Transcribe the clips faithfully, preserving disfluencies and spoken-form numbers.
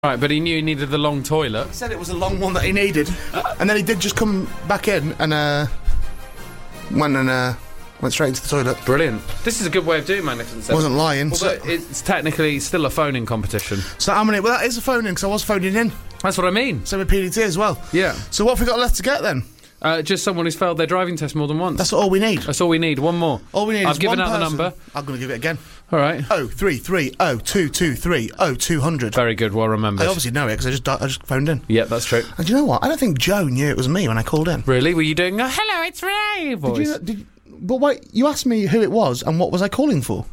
Right, but he knew he needed the long toilet. He said it was a long one that he needed, and then he did just come back in and uh, went and uh, went straight into the toilet. Brilliant. This is a good way of doing Magnificent Seven. Wasn't lying. Although So, it's technically still a phoning competition. so how many? Well, that is a phone in because I was phoning in. That's what I mean. So with P D T as well. Yeah. So what have we got left to get then? Uh, just someone who's failed their driving test more than once. That's all we need. That's all we need. One more. All we need I've is given one out the person. number. I'm going to give it again. All right. Oh three three oh two two three oh two hundred. Very good. Well remembered. I obviously know it because I just I just phoned in. Yep, that's true. And do you know what? I don't think Joe knew it was me when I called in. Really? Were you doing a hello, it's Ray voice? Did you, did, but wait, you asked me who it was and what was I calling for?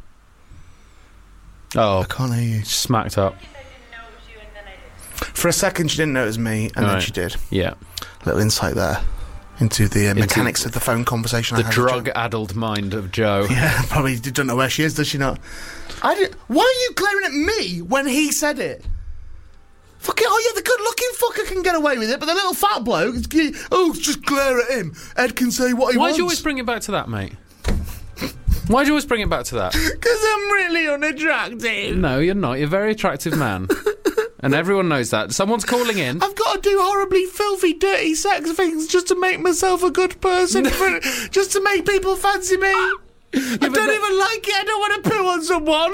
Oh, I can't hear you. smacked up. For a second, she didn't know it was me, and then Right. she did. Yeah. Little insight there into the uh, mechanics of the phone conversation. The I had with Joe. drug-addled mind of Joe. Yeah, probably don't know where she is, does she not? I did, why are you glaring at me when he said it? Fucking, oh yeah, the good-looking fucker can get away with it, but the little fat bloke, it's, oh, just glare at him. Ed can say what he Why wants. do you always bring it back to that, mate? Why do you always bring it back to that? Because I'm really unattractive. No, you're not. You're a very attractive man. And everyone knows that. Someone's calling in. I've got to do horribly filthy, dirty sex things just to make myself a good person, for, just to make people fancy me. I don't but the- even like it. I don't want to poo on someone.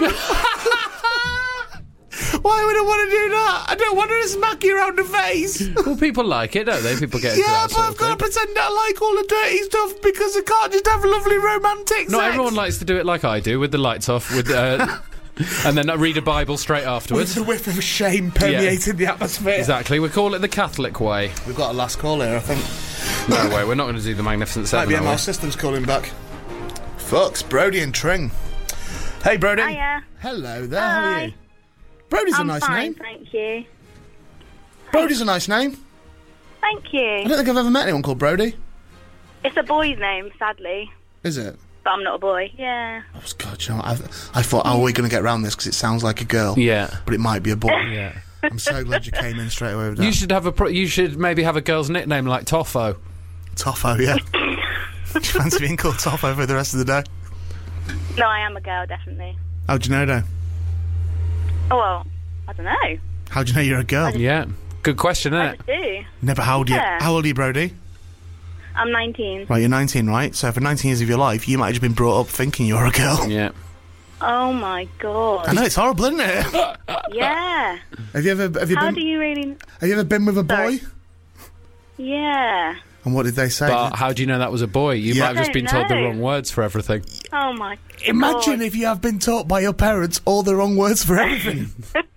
Why would I want to do that? I don't want to smack you around the face. Well, people like it, don't they? People get into Yeah, that but sort I've of got to thing. pretend I like all the dirty stuff because I can't just have lovely romantic Not sex. everyone likes to do it like I do, with the lights off, with uh, and then read a Bible straight afterwards. With a whiff of shame permeating the atmosphere. Exactly. We call it the Catholic way. We've got a last call here, I think. No way. We're not going to do the Magnificent Seven. I B M are we? our system's calling back. Fucks, Brody and Tring. Hey, Brody. Hiya. Hello there, how are Hi. you? Brody's I'm a nice fine, name. thank you. Brody's a nice name. Thank I you. don't think I've ever met anyone called Brody. It's a boy's name, sadly, Is it? but I'm not a boy. Yeah. Oh, God, you know, I've, I thought, oh, we're going to get around this because it sounds like a girl. Yeah. But it might be a boy. Yeah. I'm so glad you came in straight away with that. You should have a. Pro- you should maybe have a girl's nickname like Toffo. Toffo, yeah. Do you fancy being called Toffo for the rest of the day? No, I am a girl, definitely. How do you know, though? Oh, well, I don't know. How do you know you're a girl? Yeah. Good question, isn't I it? just do. Never, how old are you? Yeah. How old are you, Brody? I'm nineteen. Right, you're nineteen, right? So for nineteen years of your life, you might have just been brought up thinking you're a girl. Yeah. Oh my god. I know, it's horrible, isn't it? Yeah. Have you ever, have you How been, do you really... have you ever been with a boy? Sorry. Yeah. And what did they say? But how do you know that was a boy? You Yeah. might have just I been don't told the know. wrong words for everything. Oh my Imagine god. if you have been taught by your parents all the wrong words for everything.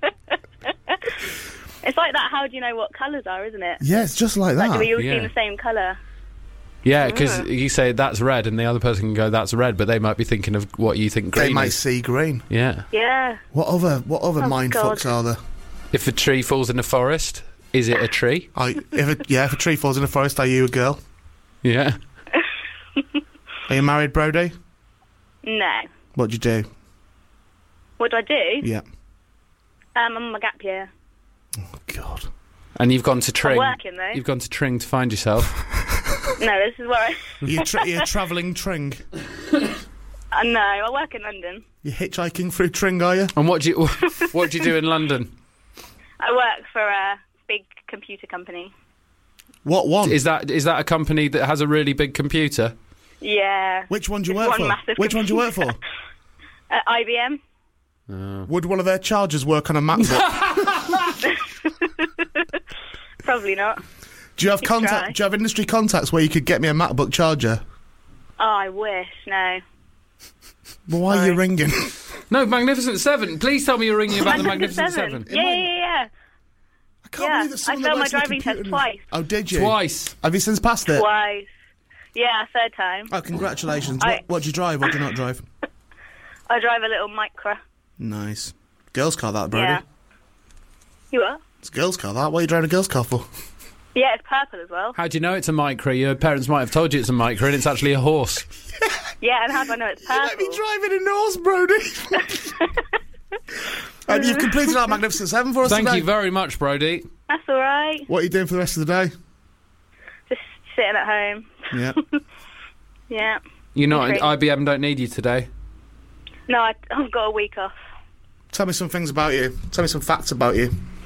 It's like that, how do you know what colours are, isn't it? Yeah, it's just like Like, do that. we all Yeah. see the same colour? Yeah, because you say that's red, and the other person can go that's red, but they might be thinking of what you think green They might is. see green. Yeah. Yeah. What other what other Oh, mind God. fucks are there? If a tree falls in a forest, is it a tree? I, if a, yeah, if a tree falls in a forest, are you a girl? Yeah. Are you married, Brody? No. What do you do? What do I do? Yeah. Um, I'm on my gap year. Oh, God. And you've gone to Tring. working, though. You've gone to Tring to find yourself. No, this is where I... You're, tra- you're travelling Tring. Uh, no, I work in London. You're hitchhiking through Tring, are you? And what do you what do you do in London? I work for a big computer company. What one? Is that is that a company that has a really big computer? Yeah. Which one do you It's work one for? massive Which one do you work for? computer. Uh, I B M. Would one of their chargers work on a MacBook? Probably not. Do you have Good contact? try. Do you have industry contacts where you could get me a MacBook charger? Oh, I wish. No. Well, why are you Sorry. ringing? No, Magnificent Seven. Please tell me you're ringing about the Magnificent Seven. Seven. Yeah, yeah, yeah, yeah. I can't Yeah, believe that someone I that failed my works in the driving test computer- twice. Oh, did you? Twice. Have you since passed it? Twice. Yeah, third time. Oh, congratulations. I- What, what do you drive? What do you not drive? I drive a little Micra. Nice. Girls' car, that, Brody. Yeah. You what? It's a girls' car, that. What are you driving a girls' car for? Yeah, it's purple as well. How do you know it's a Micra? Your parents might have told you it's a Micra, and it's actually a horse. Yeah, and how do I know it's You let me purple? driving a Norse, Brody. And you've completed our Magnificent Seven for us Thank today. you very much, Brody. That's all right. What are you doing for the rest of the day? Just sitting at home. Yeah. Yeah. You're not. Great. I B M don't need you today. No, I, I've got a week off. Tell me some things about you. Tell me some facts about you.